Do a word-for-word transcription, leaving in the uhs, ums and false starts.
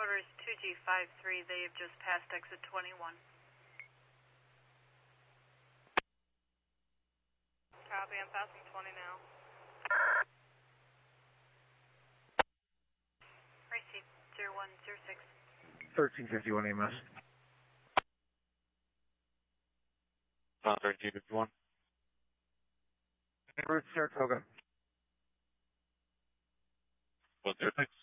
headquarters two G five three. They have just passed exit twenty-one. Copy, I'm passing twenty now. Receipt zero one zero six. thirteen fifty-one A M S. Uh, thirteen fifty-one. Route Saratoga. one zero six.